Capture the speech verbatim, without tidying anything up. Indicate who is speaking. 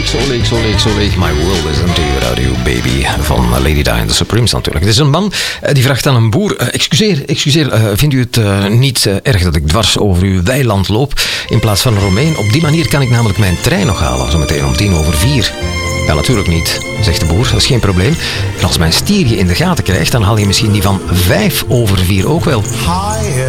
Speaker 1: zo leeg, zo leeg, zo leeg. My world is empty without you, baby. Van Lady Di and the Supremes natuurlijk. Het is een man uh, die vraagt aan een boer... Uh, excuseer, excuseer, uh, vindt u het uh, niet uh, erg dat ik dwars over uw weiland loop in plaats van een Romein? Op die manier kan ik namelijk mijn trein nog halen, zo meteen om tien over vier. Ja, natuurlijk niet, zegt de boer. Dat is geen probleem. En als mijn stier je in de gaten krijgt, dan haal je misschien die van vijf over vier ook wel.